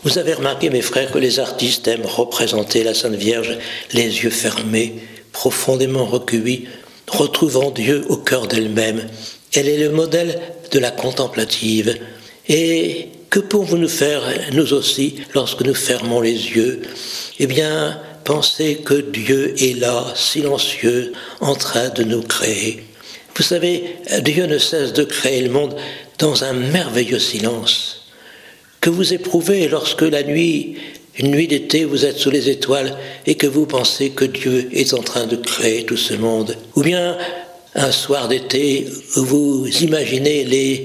Vous avez remarqué, mes frères, que les artistes aiment représenter la Sainte Vierge les yeux fermés, profondément recueillis, retrouvant Dieu au cœur d'elle-même. Elle est le modèle de la contemplative. Et que pouvons-nous nous faire, nous aussi, lorsque nous fermons les yeux ? Eh bien, penser que Dieu est là, silencieux, en train de nous créer. Vous savez, Dieu ne cesse de créer le monde dans un merveilleux silence que vous éprouvez lorsque la nuit, une nuit d'été, vous êtes sous les étoiles et que vous pensez que Dieu est en train de créer tout ce monde. Ou bien un soir d'été où vous imaginez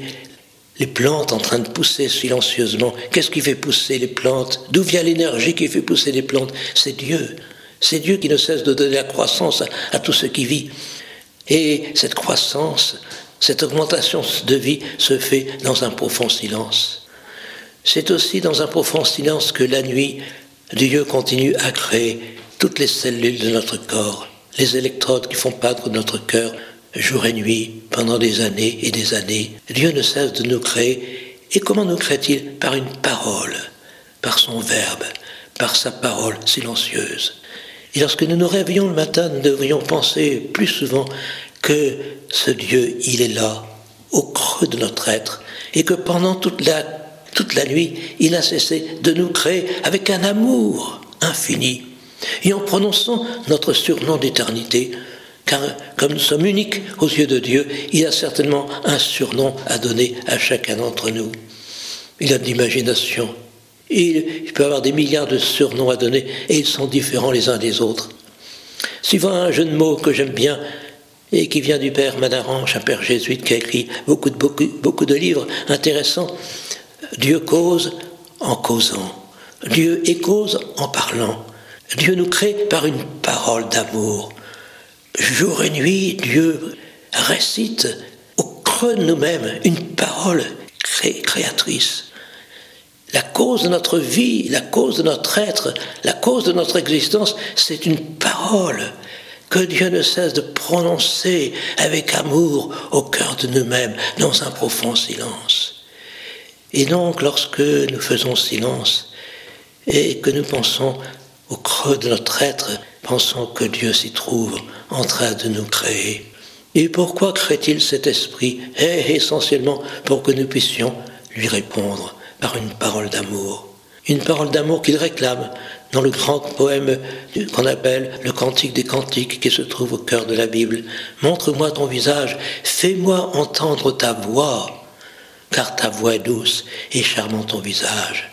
les plantes en train de pousser silencieusement. Qu'est-ce qui fait pousser les plantes ? D'où vient l'énergie qui fait pousser les plantes ? C'est Dieu. C'est Dieu qui ne cesse de donner la croissance à tout ce qui vit. Et cette croissance, cette augmentation de vie se fait dans un profond silence. C'est aussi dans un profond silence que la nuit, Dieu continue à créer toutes les cellules de notre corps, les électrodes qui font battre notre cœur jour et nuit pendant des années et des années. Dieu ne cesse de nous créer. Et comment nous crée-t-il ? Par une parole, par son verbe, par sa parole silencieuse. Et lorsque nous nous réveillons le matin, nous devrions penser plus souvent que ce Dieu, il est là, au creux de notre être, et que pendant toute la nuit, il a cessé de nous créer avec un amour infini. Et en prononçant notre surnom d'éternité, car comme nous sommes uniques aux yeux de Dieu, il a certainement un surnom à donner à chacun d'entre nous. Il a de l'imagination. Il peut avoir des milliards de surnoms à donner et ils sont différents les uns des autres. Suivant un jeu de mots que j'aime bien et qui vient du père Manaranche, un père jésuite qui a écrit beaucoup de livres intéressants, Dieu cause en causant. Dieu est cause en parlant. Dieu nous crée par une parole d'amour. Jour et nuit, Dieu récite au creux de nous-mêmes une parole créatrice. La cause de notre vie, la cause de notre être, la cause de notre existence, c'est une parole que Dieu ne cesse de prononcer avec amour au cœur de nous-mêmes, dans un profond silence. Et donc, lorsque nous faisons silence et que nous pensons au creux de notre être, pensons que Dieu s'y trouve en train de nous créer. Et pourquoi crée-t-il cet esprit ? Essentiellement pour que nous puissions lui répondre par une parole d'amour. Une parole d'amour qu'il réclame dans le grand poème qu'on appelle le Cantique des Cantiques qui se trouve au cœur de la Bible. Montre-moi ton visage, fais-moi entendre ta voix, car ta voix est douce et charmant ton visage.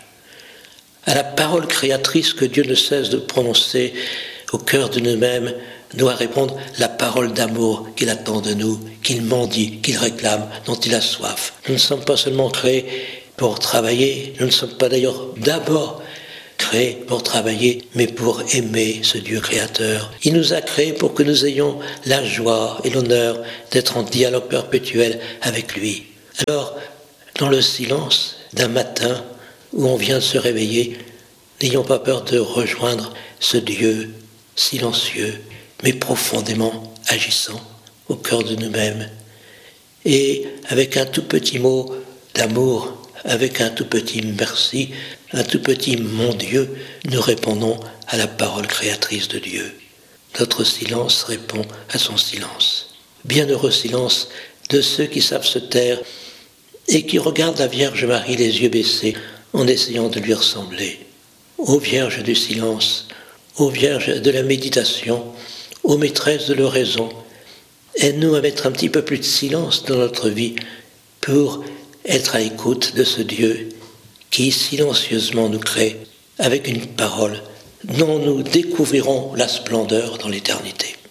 À la parole créatrice que Dieu ne cesse de prononcer au cœur de nous-mêmes, doit répondre la parole d'amour qu'il attend de nous, qu'il mendie, qu'il réclame, dont il a soif. Nous ne sommes pas seulement créés pour travailler, nous ne sommes pas d'ailleurs d'abord créés pour travailler, mais pour aimer ce Dieu créateur. Il nous a créés pour que nous ayons la joie et l'honneur d'être en dialogue perpétuel avec lui. Alors, dans le silence d'un matin où on vient de se réveiller, n'ayons pas peur de rejoindre ce Dieu silencieux, mais profondément agissant au cœur de nous-mêmes. Et avec un tout petit mot d'amour, avec un tout petit merci, un tout petit mon Dieu, nous répondons à la parole créatrice de Dieu. Notre silence répond à son silence. Bienheureux silence de ceux qui savent se taire et qui regardent la Vierge Marie les yeux baissés en essayant de lui ressembler. Ô Vierge du silence, ô Vierge de la méditation, ô maîtresse de l'oraison, aide-nous à mettre un petit peu plus de silence dans notre vie pour être à l'écoute de ce Dieu qui silencieusement nous crée avec une parole dont nous découvrirons la splendeur dans l'éternité.